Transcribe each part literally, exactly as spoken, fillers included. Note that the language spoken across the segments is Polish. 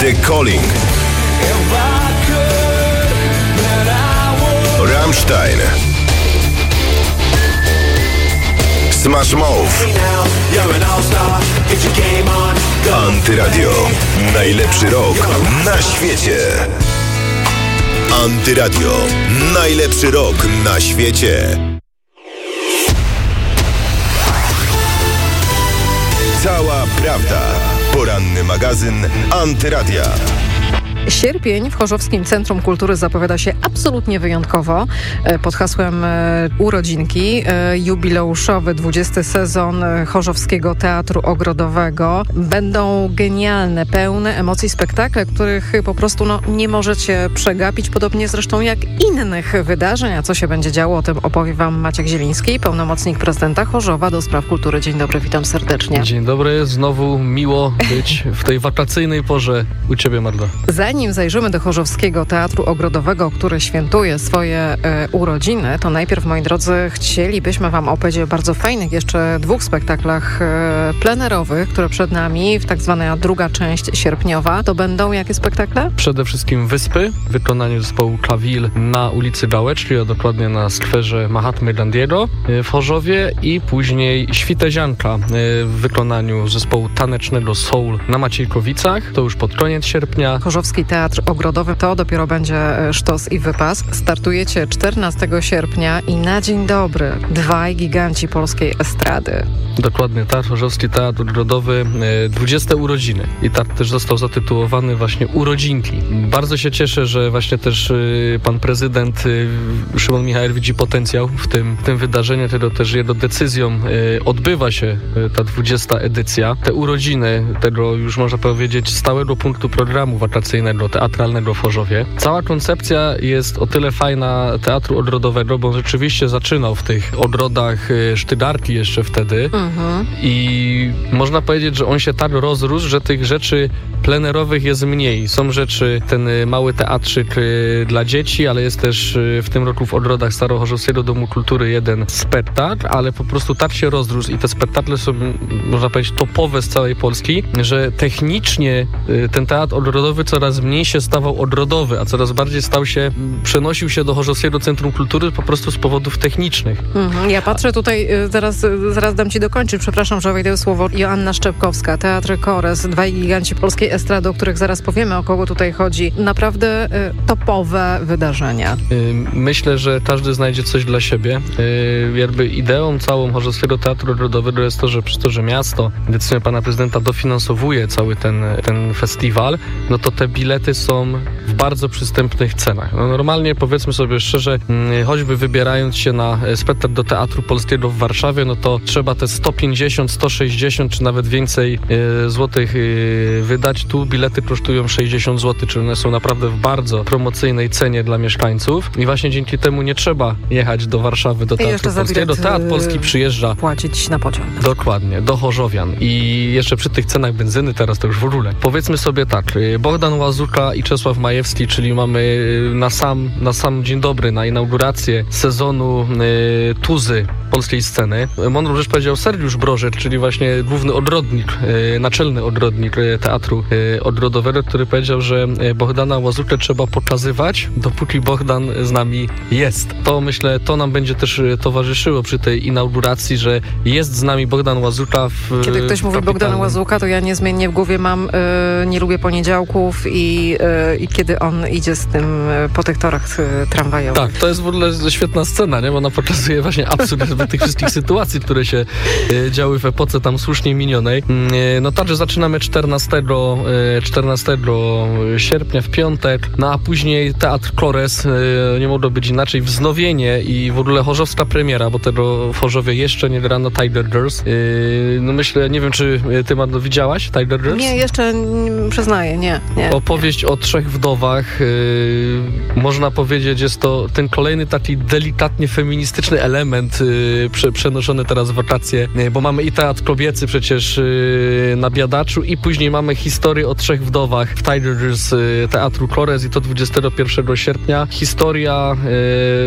The Calling, Rammstein, Smash Mouth, Antyradio. Najlepszy rok na świecie. Antyradio. Najlepszy rok na świecie. Cała prawda. Poranny magazyn Antyradia. Sierpień w Chorzowskim Centrum Kultury zapowiada się absolutnie wyjątkowo. Pod hasłem Urodzinki jubileuszowy dwudziesty sezon Chorzowskiego Teatru Ogrodowego. Będą genialne, pełne emocji spektakle, których po prostu no, nie możecie przegapić, podobnie zresztą jak innych wydarzeń. A co się będzie działo, o tym opowie Wam Maciek Zieliński, pełnomocnik prezydenta Chorzowa do spraw kultury. Dzień dobry, witam serdecznie. Dzień dobry, znowu miło być w tej wakacyjnej porze u Ciebie, Magda. Zanim zajrzymy do Chorzowskiego Teatru Ogrodowego, który świętuje swoje e, urodziny, to najpierw, moi drodzy, chcielibyśmy Wam opowiedzieć o bardzo fajnych jeszcze dwóch spektaklach e, plenerowych, które przed nami, w tak zwana druga część sierpniowa. To będą jakie spektakle? Przede wszystkim Wyspy w wykonaniu zespołu Klawil na ulicy Gałeczki, a dokładnie na skwerze Mahatmy Gandiego w Chorzowie, i później Świtezianka w wykonaniu zespołu tanecznego Soul na Maciejkowicach. To już pod koniec sierpnia. Chorzowski Teatr Ogrodowy to dopiero będzie sztos i wypas. Startujecie czternastego sierpnia i na dzień dobry dwaj giganci polskiej estrady. Dokładnie, tak. Chorzowski Teatr Ogrodowy, dwudzieste urodziny. I tak też został zatytułowany właśnie Urodzinki. Bardzo się cieszę, że właśnie też pan prezydent Szymon Michałek widzi potencjał w tym, w tym wydarzeniu, tego też jego decyzją odbywa się ta dwudziesta edycja. Te urodziny tego, już można powiedzieć, stałego punktu programu wakacyjnego teatralnego w Chorzowie. Cała koncepcja jest o tyle fajna Teatru Ogrodowego, bo on rzeczywiście zaczynał w tych ogrodach Sztygarki jeszcze wtedy. Mhm. I można powiedzieć, że on się tak rozrósł, że tych rzeczy plenerowych jest mniej. Są rzeczy, ten mały teatrzyk dla dzieci, ale jest też w tym roku w ogrodach Starochorzowskiego Domu Kultury jeden spektakl, ale po prostu tak się rozrósł i te spektakle są, można powiedzieć, topowe z całej Polski, że technicznie ten teatr ogrodowy coraz mniej się stawał ogrodowy, a coraz bardziej stał się, przenosił się do Chorzowskiego Centrum Kultury po prostu z powodów technicznych. Mhm. Ja patrzę tutaj, zaraz, zaraz dam Ci dokończyć, przepraszam, że wejdę w słowo. Joanna Szczepkowska, Teatr Kores, dwaj giganci polskiej estrady, o których zaraz powiemy, o kogo tutaj chodzi. Naprawdę y, topowe wydarzenia. Myślę, że każdy znajdzie coś dla siebie. Y, jakby ideą całą Chorzowskiego Teatru Ogrodowego jest to, że przez to, że miasto, decyzją pana prezydenta, dofinansowuje cały ten, ten festiwal, no to te bilety są w bardzo przystępnych cenach. No normalnie, powiedzmy sobie szczerze, choćby wybierając się na spektakl do Teatru Polskiego w Warszawie, no to trzeba te sto pięćdziesiąt, sto sześćdziesiąt czy nawet więcej y, złotych y, wydać. Tu bilety kosztują sześćdziesiąt złotych, czyli one są naprawdę w bardzo promocyjnej cenie dla mieszkańców i właśnie dzięki temu nie trzeba jechać do Warszawy, do Teatru Polskiego. Teatr Polski przyjeżdża płacić na pociąg. Dokładnie, do Chorzowian. I jeszcze przy tych cenach benzyny teraz to już w ogóle. Powiedzmy sobie tak, Bogdan Łazuka i Czesław Majewski, czyli mamy na sam, na sam dzień dobry, na inaugurację sezonu y, Tuzy polskiej sceny. Mądrą rzecz powiedział Sergiusz Brożek, czyli właśnie główny ogrodnik, y, naczelny ogrodnik y, Teatru y, Ogrodowego, który powiedział, że Bogdana Łazukę trzeba pokazywać, dopóki Bogdan z nami jest. To myślę, to nam będzie też towarzyszyło przy tej inauguracji, że jest z nami Bogdan Łazuka w Kiedy ktoś mówi Bogdan Łazuka, to ja niezmiennie w głowie mam y, nie lubię poniedziałków i, y, i kiedy on idzie z tym y, po tych torach y, tramwajowych. Tak, to jest w ogóle świetna scena, nie? Bo ona pokazuje właśnie absurd tych wszystkich sytuacji, które się y, działy w epoce tam słusznie minionej. Y, no także zaczynamy czternastego sierpnia w piątek, no a później Teatr Kores, y, nie mogło być inaczej, wznowienie i w ogóle chorzowska premiera, bo tego w Chorzowie jeszcze nie grano Tiger Girls. Y, no myślę, nie wiem, czy ty, Marno, widziałaś Tiger Girls? Nie, jeszcze nie, przyznaję, nie. nie Opowieść nie. o trzech wdowach, y, można powiedzieć, jest to ten kolejny taki delikatnie feministyczny element y, prze, przenoszony teraz w wakacje, y, bo mamy i teatr kobiecy przecież y, na Biadaczu i później mamy historię o trzech wdowach w Tiger Girls y, Teatru Kores i to dwudziestego pierwszego sierpnia. Historia y,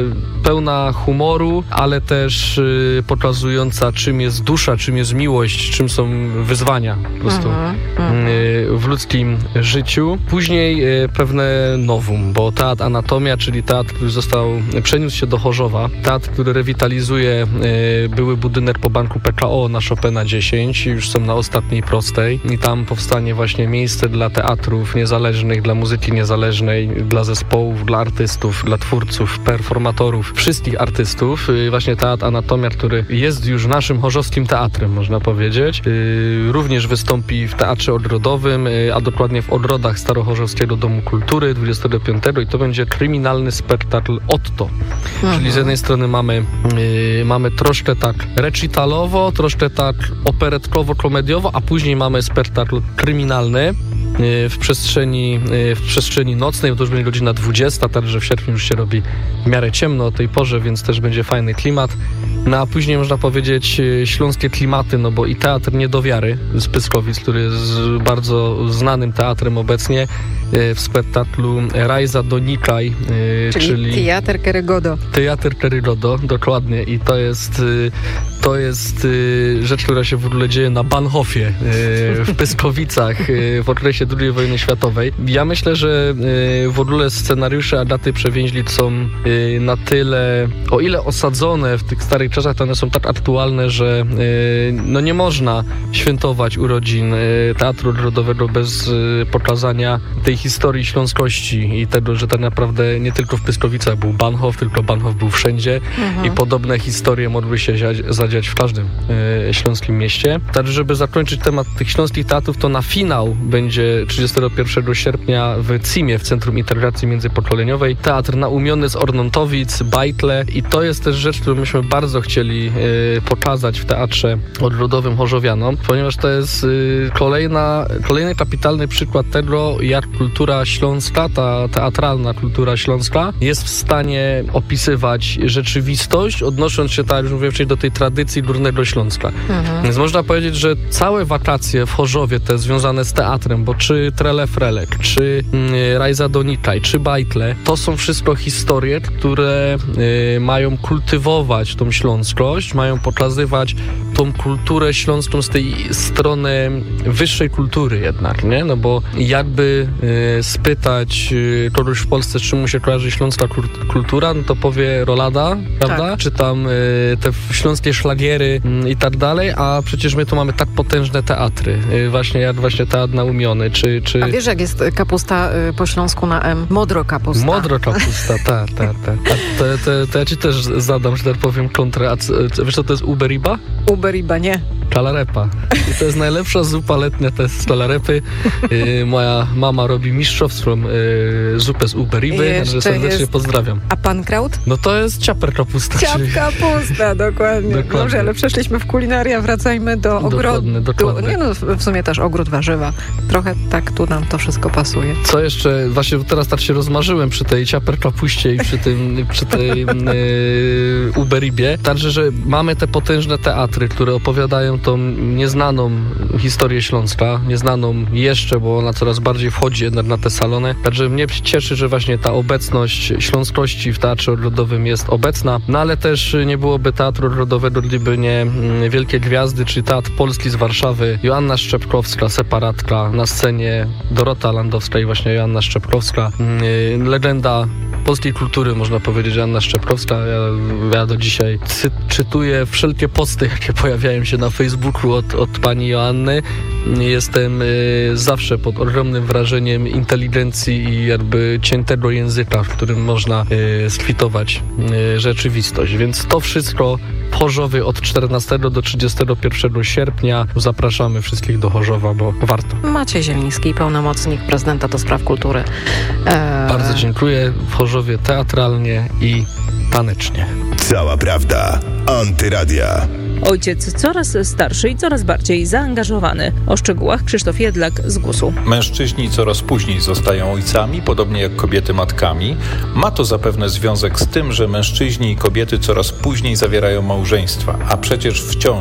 pełna humoru, ale też y, pokazująca, czym jest dusza, czym jest miłość, czym są wyzwania po prostu mm-hmm. y, w ludzkim życiu. Później y, pewne nowum, bo teatr Anatomia, czyli teatr, który został, przeniósł się do Chorzowa, teatr, który rewitalizuje y, były budynek po banku P K O na Chopina dziesięć, już są na ostatniej prostej i tam powstanie właśnie miejsce dla teatrów niezależnych, dla muzyki niezależnej, dla zespołów, dla artystów, dla twórców, performatorów, wszystkich artystów. Y, właśnie teatr Anatomia, który jest już naszym chorzowskim teatrem, można powiedzieć. Y, również wystąpi w Teatrze Ogrodowym, y, a dokładnie w ogrodach Starochorzowskiego Domu Kultury dwudziestego piątego i to będzie kryminalny spektakl Otto. Mhm. Czyli z jednej strony mamy, y, mamy troszkę tak recitalowo, troszkę tak operetkowo-komediowo, a później mamy spektakl kryminalny w przestrzeni, w przestrzeni nocnej, bo to już będzie godzina dwudziesta, także w sierpniu już się robi w miarę ciemno o tej porze, więc też będzie fajny klimat. No a później można powiedzieć śląskie klimaty, no bo i Teatr Niedowiary z Pyskowic, który jest bardzo znanym teatrem obecnie, w spektaklu Rajza Donikaj, czyli, czyli Teatr Kerygodo. Teatr Kerygodo, dokładnie. I to jest, to jest rzecz, która się w ogóle dzieje na Bahnhofie w Pyskowicach w okresie drugiej wojny światowej. Ja myślę, że w ogóle scenariusze Agaty Przewięźlic są na tyle, o ile osadzone w tych starych czasach, to one są tak aktualne, że no nie można świętować urodzin Teatru Ogrodowego bez pokazania tej historii śląskości i tego, że tak naprawdę nie tylko w Pyskowicach był Bahnhof, tylko Bahnhof był wszędzie mhm. i podobne historie mogły się zadziać w każdym e, śląskim mieście. Tak, żeby zakończyć temat tych śląskich teatrów, to na finał będzie trzydziestego pierwszego sierpnia w Cimie, w Centrum Integracji Międzypokoleniowej, teatr naumiony z Ornontowic, Bajtle i to jest też rzecz, którą myśmy bardzo chcieli e, pokazać w Teatrze Ogrodowym Chorzowianom, ponieważ to jest e, kolejna, kolejny kapitalny przykład tego, jak kultura śląska, ta teatralna kultura śląska jest w stanie opisywać rzeczywistość, odnosząc się, tak jak już mówiłem wcześniej, do tej tradycji Górnego Śląska. Mhm. Więc można powiedzieć, że całe wakacje w Chorzowie, te związane z teatrem, bo czy Trele Frelek, czy y, Rajza Donikaj, czy Bajtle, to są wszystko historie, które y, mają kultywować tą śląskość, mają pokazywać tą kulturę śląską z tej strony wyższej kultury jednak, nie? No bo jakby y, spytać y, kogoś w Polsce, z czym mu się kojarzy śląska kultura, no to powie rolada, prawda? Tak. Czy tam y, te śląskie szlagiery y, i tak dalej, a przecież my tu mamy tak potężne teatry, y, właśnie jak właśnie Teatr Naumiony, czy, czy... A wiesz, jak jest kapusta y, po śląsku na M? Modro kapusta. Modro kapusta, tak, tak, tak. To, to, to ja ci też zadam, że tak powiem, kontrę. A co, wiesz, co to jest uberiba? Uberiba, nie. Czalarepa. I to jest najlepsza zupa letnia, to jest z czalarepy. Yy, moja mama robi mistrzowską yy, zupę z uberiby, także serdecznie jest... pozdrawiam. A pankraut? No to jest ciaper kapusta. Ciap czyli... kapusta, dokładnie. dokładnie. Dobrze, ale przeszliśmy w kulinaria, wracajmy do ogrodu. Dokładnie, dokładnie. Nie no, w sumie też ogród warzywa. Trochę tak tu nam to wszystko pasuje. Co jeszcze, właśnie teraz tak się rozmarzyłem przy tej ciaper kapuście i przy tym, przy tej yy, uberibie. Także, że mamy te potężne teatry, które opowiadają tą nieznaną historię Śląska, nieznaną jeszcze, bo ona coraz bardziej wchodzi jednak na te salony. Także mnie cieszy, że właśnie ta obecność śląskości w Teatrze Ogrodowym jest obecna, no ale też nie byłoby Teatru Ogrodowego, gdyby nie wielkie gwiazdy, czyli Teatr Polski z Warszawy, Joanna Szczepkowska, separatka, na scenie Dorota Landowska i właśnie Joanna Szczepkowska. Legenda polskiej kultury, można powiedzieć, Joanna Szczepkowska. Ja, ja do dzisiaj cy- czytuję wszelkie posty, jakie pojawiają się na Facebooku od, od pani Joanny. Jestem y, zawsze pod ogromnym wrażeniem inteligencji i jakby ciętego języka, w którym można y, skwitować y, rzeczywistość. Więc to wszystko w Chorzowie od czternastego do trzydziestego pierwszego sierpnia. Zapraszamy wszystkich do Chorzowa, bo warto. Maciej Zieliński, pełnomocnik prezydenta do spraw kultury. Eee... Bardzo dziękuję. W Chorzowie teatralnie i tanecznie. Cała prawda. Antyradia. Ojciec coraz starszy i coraz bardziej zaangażowany. O szczegółach Krzysztof Jedlak z GUS-u. Mężczyźni coraz później zostają ojcami, podobnie jak kobiety matkami. Ma to zapewne związek z tym, że mężczyźni i kobiety coraz później zawierają małżeństwa, a przecież wciąż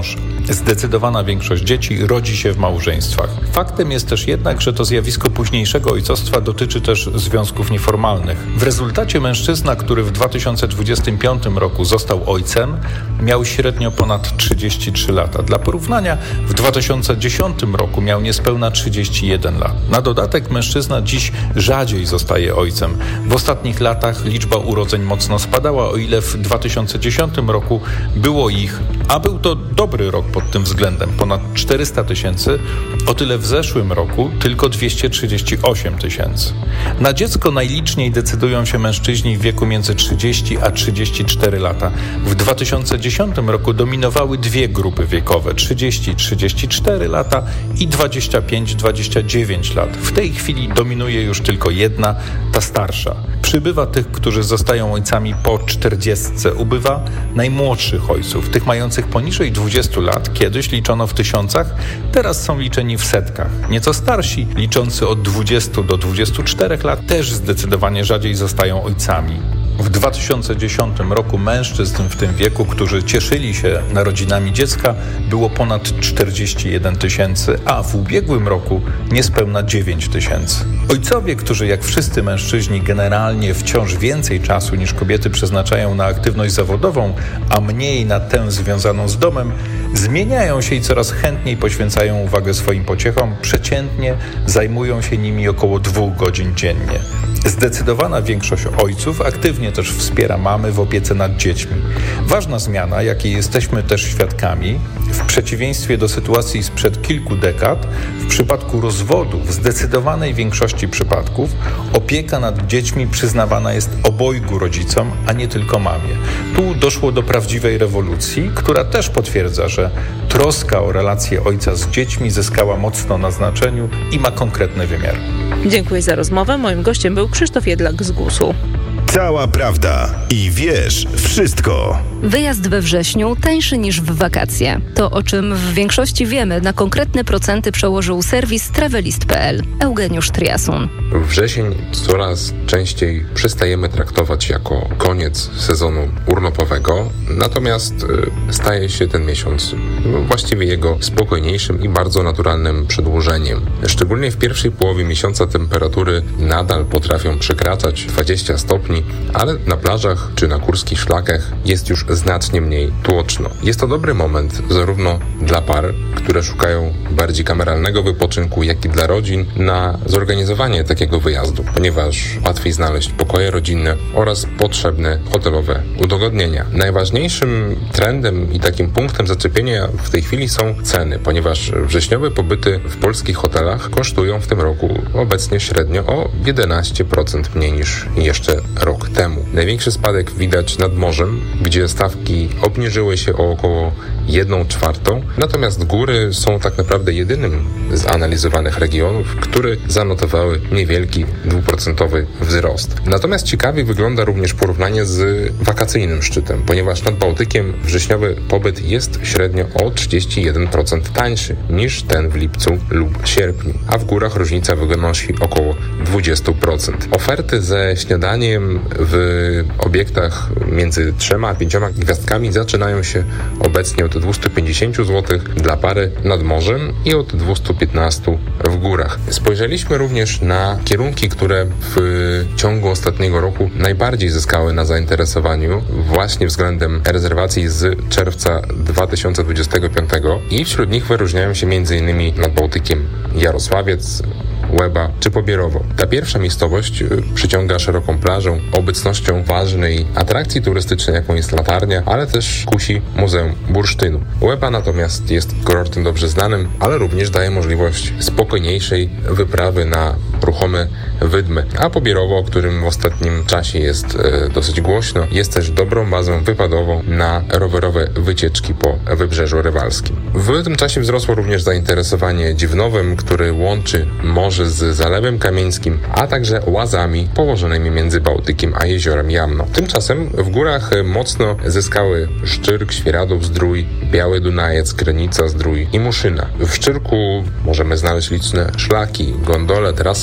Zdecydowana większość dzieci rodzi się w małżeństwach. Faktem jest też jednak, że to zjawisko późniejszego ojcostwa dotyczy też związków nieformalnych. W rezultacie mężczyzna, który w dwa tysiące dwudziestym piątym roku został ojcem, miał średnio ponad trzydzieści trzy lata. Dla porównania w dwa tysiące dziesiątym roku miał niespełna trzydzieści jeden lat. Na dodatek mężczyzna dziś rzadziej zostaje ojcem. W ostatnich latach liczba urodzeń mocno spadała, o ile w dwa tysiące dziesiątym roku było ich, a był to dobry rok pod tym względem, ponad czterysta tysięcy, o tyle w zeszłym roku tylko dwieście trzydzieści osiem tysięcy. Na dziecko najliczniej decydują się mężczyźni w wieku między trzydzieści a trzydzieści cztery lata. W dwa tysiące dziesiątym roku dominowały dwie grupy wiekowe, trzydzieści do trzydziestu czterech lat i dwadzieścia pięć do dwudziestu dziewięciu lat. W tej chwili dominuje już tylko jedna, ta starsza. Przybywa tych, którzy zostają ojcami po czterdziestce, ubywa najmłodszych ojców, tych mających poniżej dwudziestu lat. Kiedyś liczono w tysiącach, teraz są liczeni w setkach. Nieco starsi, liczący od dwudziestu do dwudziestu czterech lat, też zdecydowanie rzadziej zostają ojcami. W dwa tysiące dziesiątym roku mężczyzn w tym wieku, którzy cieszyli się narodzinami dziecka, było ponad czterdzieści jeden tysięcy, a w ubiegłym roku niespełna dziewięć tysięcy. Ojcowie, którzy jak wszyscy mężczyźni generalnie wciąż więcej czasu niż kobiety przeznaczają na aktywność zawodową, a mniej na tę związaną z domem, zmieniają się i coraz chętniej poświęcają uwagę swoim pociechom. Przeciętnie zajmują się nimi około dwóch godzin dziennie. Zdecydowana większość ojców aktywnie też wspiera mamy w opiece nad dziećmi. Ważna zmiana, jakiej jesteśmy też świadkami, w przeciwieństwie do sytuacji sprzed kilku dekad, w przypadku rozwodu w zdecydowanej większości przypadków opieka nad dziećmi przyznawana jest obojgu rodzicom, a nie tylko mamie. Tu doszło do prawdziwej rewolucji, która też potwierdza, że troska o relacje ojca z dziećmi zyskała mocno na znaczeniu i ma konkretny wymiar. Dziękuję za rozmowę. Moim gościem był Krzysztof Jedlak z gusu. Cała prawda i wiesz wszystko. Wyjazd we wrześniu tańszy niż w wakacje. To, o czym w większości wiemy, na konkretne procenty przełożył serwis travelist kropka p l. Eugeniusz Triasun. Wrzesień coraz częściej przestajemy traktować jako koniec sezonu urlopowego, natomiast staje się ten miesiąc właściwie jego spokojniejszym i bardzo naturalnym przedłużeniem. Szczególnie w pierwszej połowie miesiąca temperatury nadal potrafią przekraczać dwadzieścia stopni, ale na plażach czy na górskich szlakach jest już znacznie mniej tłoczno. Jest to dobry moment zarówno dla par, które szukają bardziej kameralnego wypoczynku, jak i dla rodzin na zorganizowanie takiego wyjazdu, ponieważ łatwiej znaleźć pokoje rodzinne oraz potrzebne hotelowe udogodnienia. Najważniejszym trendem i takim punktem zaczepienia w tej chwili są ceny, ponieważ wrześniowe pobyty w polskich hotelach kosztują w tym roku obecnie średnio o jedenaście procent mniej niż jeszcze rok temu. Największy spadek widać nad morzem, gdzie stawki obniżyły się o około jedną czwartą, natomiast góry są tak naprawdę jedynym z analizowanych regionów, które zanotowały niewielki dwuprocentowy wzrost. Natomiast ciekawie wygląda również porównanie z wakacyjnym szczytem, ponieważ nad Bałtykiem wrześniowy pobyt jest średnio o trzydzieści jeden procent tańszy niż ten w lipcu lub sierpniu, a w górach różnica wynosi około dwadzieścia procent. Oferty ze śniadaniem w obiektach między trzema a pięcioma gwiazdkami zaczynają się obecnie od dwieście pięćdziesiąt złotych dla pary nad morzem i od dwieście piętnaście w górach. Spojrzeliśmy również na kierunki, które w ciągu ostatniego roku najbardziej zyskały na zainteresowaniu właśnie względem rezerwacji z czerwca dwa tysiące dwudziestego piątego i wśród nich wyróżniają się m.in. nad Bałtykiem Jarosławiec, Łeba czy Pobierowo. Ta pierwsza miejscowość przyciąga szeroką plażą, obecnością ważnej atrakcji turystycznej, jaką jest latarnia, ale też kusi Muzeum Bursztynu. Łeba natomiast jest kurortem dobrze znanym, ale również daje możliwość spokojniejszej wyprawy na ruchome wydmy. A Pobierowo, o którym w ostatnim czasie jest e, dosyć głośno, jest też dobrą bazą wypadową na rowerowe wycieczki po Wybrzeżu Rywalskim. W tym czasie wzrosło również zainteresowanie Dziwnowem, który łączy morze z Zalewem Kamieńskim, a także łazami położonymi między Bałtykiem a jeziorem Jamno. Tymczasem w górach mocno zyskały Szczyrk, Świeradów Zdrój, Biały Dunajec, Krynica Zdrój i Muszyna. W Szczyrku możemy znaleźć liczne szlaki, gondole, trasy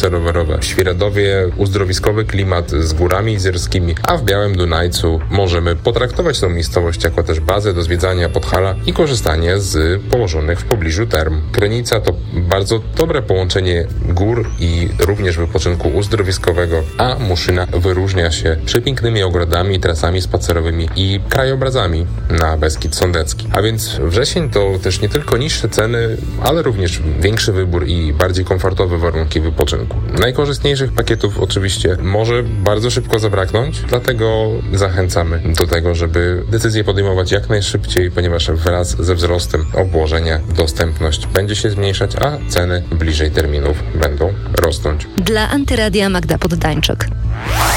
trasy rowerowe w Świeradowie, uzdrowiskowy klimat z górami izerskimi, a w Białym Dunajcu możemy potraktować tą miejscowość jako też bazę do zwiedzania Podhala i korzystanie z położonych w pobliżu term. Krynica to bardzo dobre połączenie gór i również wypoczynku uzdrowiskowego, a Muszyna wyróżnia się przepięknymi ogrodami, trasami spacerowymi i krajobrazami na Beskid Sądecki. A więc wrzesień to też nie tylko niższe ceny, ale również większy wybór i bardziej komfortowe warunki wypoczynku. Najkorzystniejszych pakietów oczywiście może bardzo szybko zabraknąć, dlatego zachęcamy do tego, żeby decyzję podejmować jak najszybciej, ponieważ wraz ze wzrostem obłożenia dostępność będzie się zmniejszać, a ceny bliżej terminów będą rosnąć. Dla Antyradia Magda Poddańczyk.